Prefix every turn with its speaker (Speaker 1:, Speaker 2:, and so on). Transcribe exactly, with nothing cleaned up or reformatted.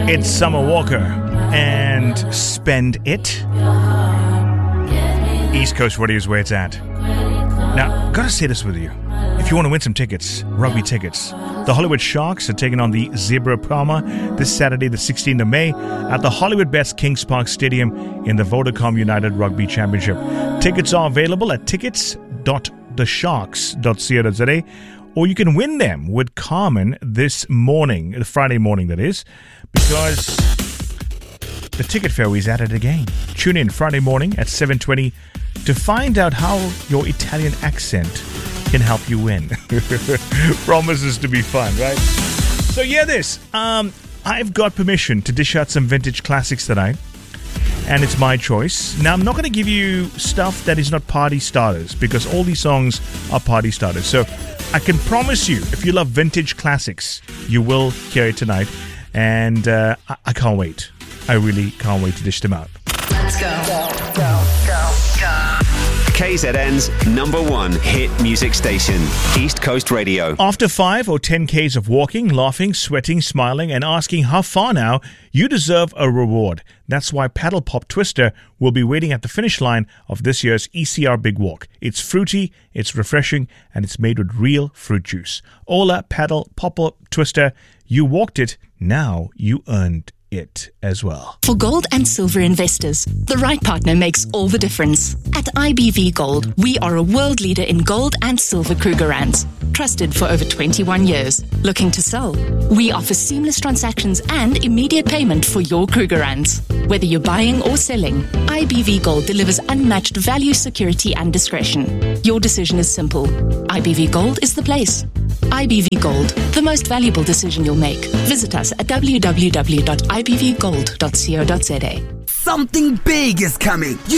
Speaker 1: It's Summer Walker and Spend It. East Coast Radio is where it's at. Now, gotta say this with you. If you want to win some tickets, rugby tickets, the Hollywood Sharks are taking on the Zebra Puma this Saturday, the sixteenth of May, at the Hollywood Best Kings Park Stadium in the Vodacom United Rugby Championship. Tickets are available at tickets dot the sharks dot co dot za, or you can win them with Carmen this morning, the Friday morning that is, because the ticket fair is at it again. Tune in Friday morning at seven twenty to find out how your Italian accent can help you win. Promises to be fun, right? So yeah, this. Um, I've got permission to dish out some vintage classics tonight, and it's my choice. Now, I'm not going to give you stuff that is not party starters, because all these songs are party starters. So I can promise you, if you love vintage classics, you will hear it tonight. And uh, I-, I can't wait. I really can't wait to dish them out.
Speaker 2: Let's go. Go, go, go, go. K Z N's number one hit music station, East Coast Radio.
Speaker 1: After five or ten Ks of walking, laughing, sweating, smiling, and asking how far now, you deserve a reward. That's why Paddle Pop Twister will be waiting at the finish line of this year's E C R Big Walk. It's fruity, it's refreshing, and it's made with real fruit juice. Ola Paddle Pop Twister, you walked it, now you earned it as well.
Speaker 3: For gold and silver investors, the right partner makes all the difference. At I B V Gold, we are a world leader in gold and silver Krugerrands, trusted for over twenty-one years. Looking to sell? We offer seamless transactions and immediate payment for your Krugerrands. Whether you're buying or selling, I B V Gold delivers unmatched value, security, and discretion. Your decision is simple. I B V Gold is the place. I B V Gold, the most valuable decision you'll make. Visit us at w w w dot i b v gold dot co dot za.
Speaker 4: Something big is coming. You